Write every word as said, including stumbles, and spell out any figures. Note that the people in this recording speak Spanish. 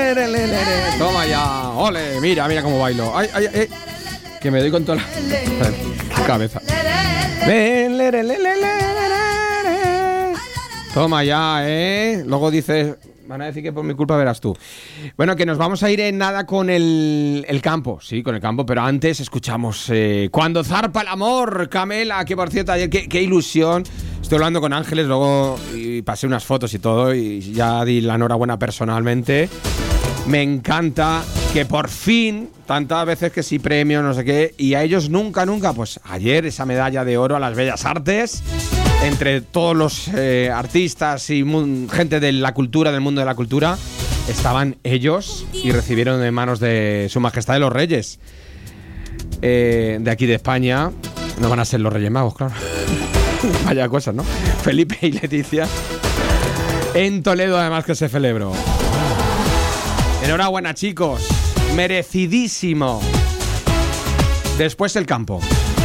Toma ya, ole, mira, mira cómo bailo. Ay, ay, ay, que me doy con toda la qué cabeza. Toma ya, eh. Luego dices, van a decir que por mi culpa verás tú. Bueno, que nos vamos a ir en nada con el, el campo, sí, con el campo, pero antes escuchamos eh, Cuando zarpa el amor, Camela, que por cierto ayer, qué, qué ilusión. Estoy hablando con Ángeles, luego y pasé unas fotos y todo y ya di la enhorabuena personalmente. Me encanta que por fin, tantas veces que sí premio, no sé qué, y a ellos nunca, nunca, pues ayer esa medalla de oro a las Bellas Artes, entre todos los eh, artistas y mun- gente de la cultura, del mundo de la cultura, estaban ellos y recibieron de manos de Su Majestad de los Reyes eh, de aquí de España. No van a ser los Reyes Magos, claro. Vaya cosas, ¿no? Felipe y Leticia. En Toledo, además, que se celebró. Enhorabuena, chicos. Merecidísimo. Después el campo.